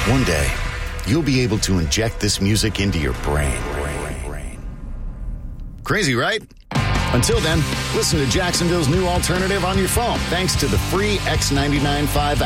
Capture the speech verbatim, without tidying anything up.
One day, you'll be able to inject this music into your brain. Crazy, right? Until then, listen to Jacksonville's new alternative on your phone, thanks to the free X ninety-nine point five